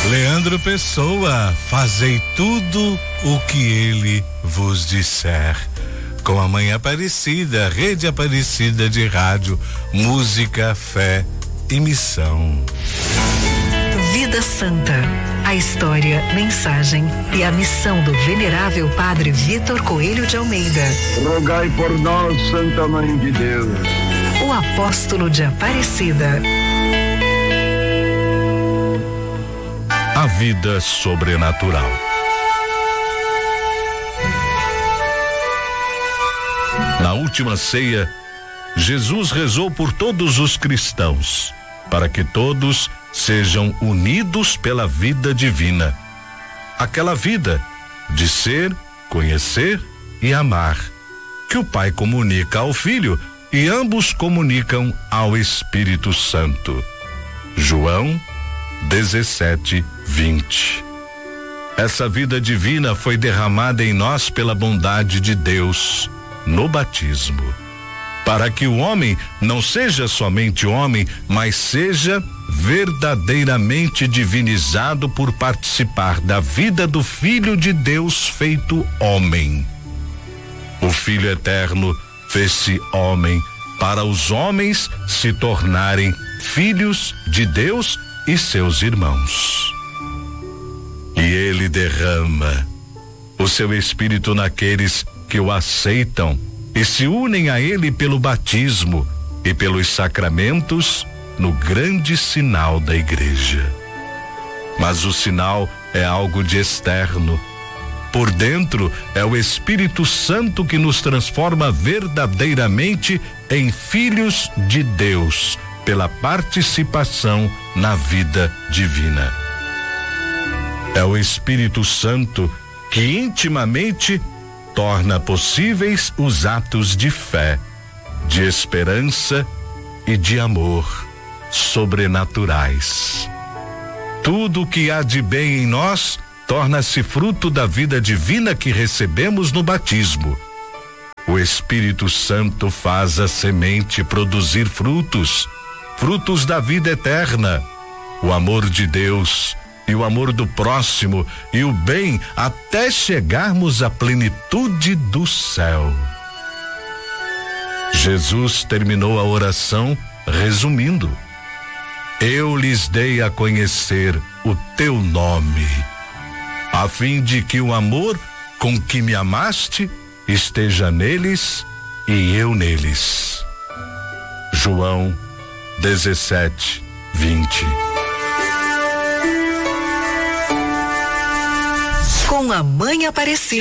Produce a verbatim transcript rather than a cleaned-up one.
Leandro Pessoa, fazei tudo o que ele vos disser. Com a Mãe Aparecida, Rede Aparecida de Rádio, música, fé e missão. Vida Santa, a história, mensagem e a missão do venerável Padre Vitor Coelho de Almeida. Rogai por nós, Santa Mãe de Deus. O apóstolo de Aparecida. A vida sobrenatural. Na última ceia, Jesus rezou por todos os cristãos, para que todos sejam unidos pela vida divina. Aquela vida de ser, conhecer e amar, que o Pai comunica ao Filho e ambos comunicam ao Espírito Santo. João dezessete, vinte. Essa vida divina foi derramada em nós pela bondade de Deus no batismo, para que o homem não seja somente homem, mas seja verdadeiramente divinizado por participar da vida do Filho de Deus feito homem. O Filho eterno fez-se homem para os homens se tornarem filhos de Deus e seus irmãos. E ele derrama o seu Espírito naqueles que o aceitam e se unem a ele pelo batismo e pelos sacramentos no grande sinal da igreja. Mas o sinal é algo de externo. Por dentro é o Espírito Santo que nos transforma verdadeiramente em filhos de Deus, pela participação na vida divina. É o Espírito Santo que intimamente torna possíveis os atos de fé, de esperança e de amor sobrenaturais. Tudo o que há de bem em nós torna-se fruto da vida divina que recebemos no batismo. O Espírito Santo faz a semente produzir frutos, frutos da vida eterna, o amor de Deus e o amor do próximo e o bem até chegarmos à plenitude do céu. Jesus terminou a oração resumindo: eu lhes dei a conhecer o teu nome, a fim de que o amor com que me amaste esteja neles e eu neles. João dezessete, vinte. Com a Mãe Aparecida.